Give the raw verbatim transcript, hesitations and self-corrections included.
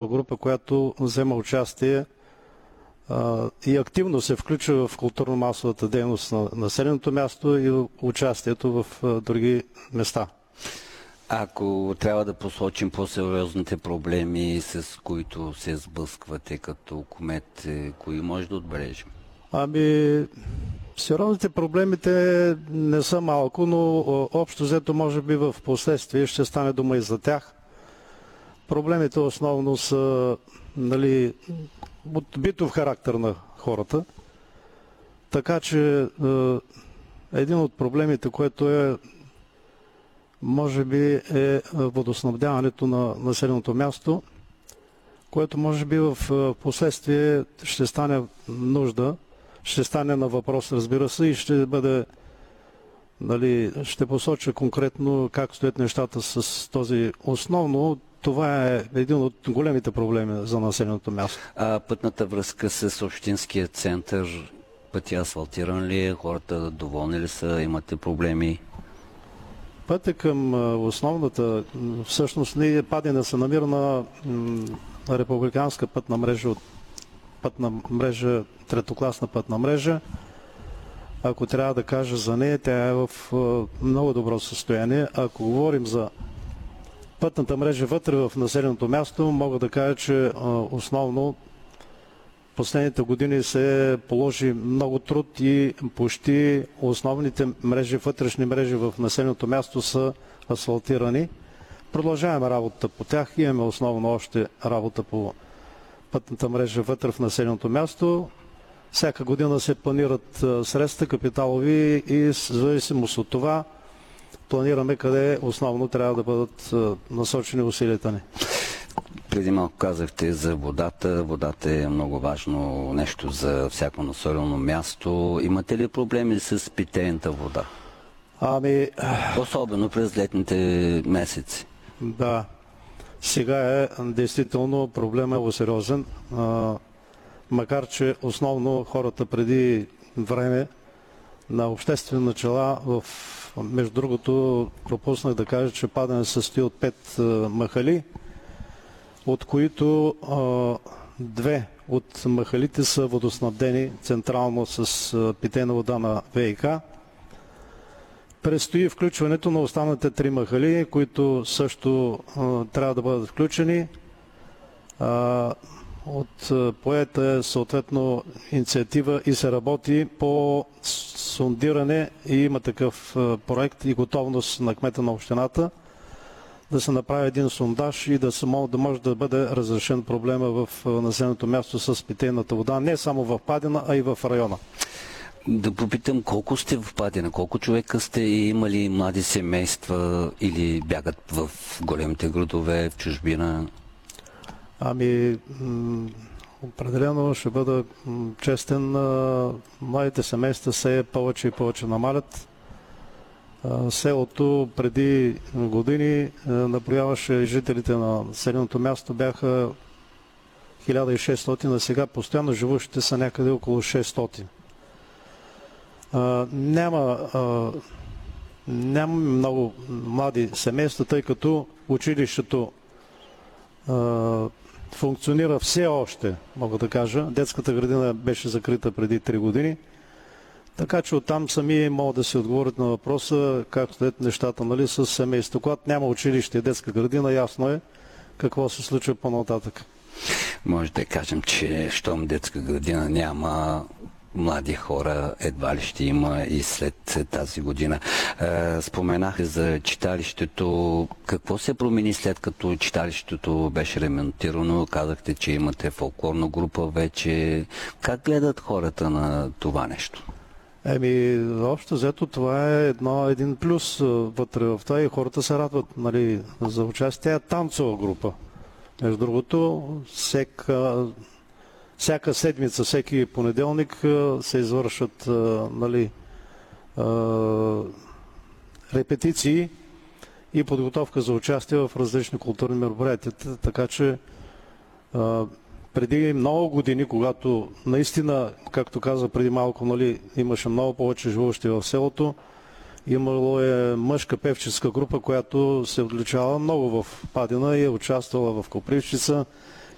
група, която взема участие а, и активно се включва в културно-масовата дейност на населеното място и участието в а, други места. Ако трябва да посочим по-сериозните проблеми, с които се сблъсквате като кмет, кои може да отбележим? Ами, сериозните проблемите не са малко, но общо взето може би в последствие ще стане дума и за тях. Проблемите основно са, нали, от битов характер на хората. Така че един от проблемите, което е може би е водоснабдяването на населеното място, което може би в последствие ще стане нужда, ще стане на въпрос, разбира се, и ще бъде, нали, ще посоча конкретно как стоят нещата с този. Основно това е един от големите проблеми за населеното място. А пътната връзка с общинския център, пътя асфалтиран ли е, хората доволни ли са, имате проблеми? Пътя към основната, всъщност ние Падина се намира на републиканска пътна мрежа, от пътна мрежа, третокласна пътна мрежа. Ако трябва да кажа за нея, тя е в много добро състояние. Ако говорим за пътната мрежа вътре в населеното място, мога да кажа, че основно последните години се положи много труд и почти основните мрежи, вътрешни мрежи в населеното място са асфалтирани. Продължаваме работата по тях. Имаме основно още работа по пътната мрежа вътре в населеното място. Всяка година се планират средства капиталови и в зависимост от това планираме къде основно трябва да бъдат насочени усилията ни. Преди малко казахте за водата. Водата е много важно нещо за всяко населено място. Имате ли проблеми с питейната вода? Ами... Особено през летните месеци. Да. Сега е действително проблем е много сериозен. А, макар че основно хората преди време на обществени начала, в, между другото пропуснах да кажа, че Падане се състои от пет а, махали, от които а, две от махалите са водоснабдени централно с а, питейна вода на ВиК. Предстои включването на останалите три махали, които също а, трябва да бъдат включени. А, от а, поета е съответно инициатива и се работи по сондиране и има такъв а, проект и готовност на кмета на общината да се направи един сондаж и да, се, да може да бъде разрешен проблема в населеното място с питейната вода, не само в Падина, а и в района. Да попитам, колко сте в Падина, колко човека сте и има ли млади семейства или бягат в големите градове, в чужбина? Ами, определено ще бъда честен, младите семейства се повече и повече намалят. Селото преди години наброяваше жителите на населеното място бяха хиляда и шестстотин, а сега постоянно живущите са някъде около шестстотин. А, няма, а, няма много млади семейства, тъй като училището а, функционира все още, мога да кажа. Детската градина беше закрита преди три години. Така че оттам сами могат да се отговорят на въпроса как стоят нещата, нали, с семейство. Когато няма училище и детска градина, ясно е какво се случва по-нататък. Може да кажем, че щом детска градина няма, млади хора едва ли ще има и след тази година. Споменах за читалището. Какво се промени след като читалището беше ремонтирано? Казахте, че имате фолклорна група вече. Как гледат хората на това нещо? Еми, общо взето това е едно, един плюс вътре в това и хората се радват, нали, за участие. Танцова група. Между другото, всека, всяка седмица, всеки понеделник се извършват, нали, репетиции и подготовка за участие в различни културни мероприятия. Така че преди много години, когато наистина, както каза преди малко, нали, имаше много повече живущи в селото, имало е мъжка певческа група, която се отличава много в Падина и е участвала в Копривщица,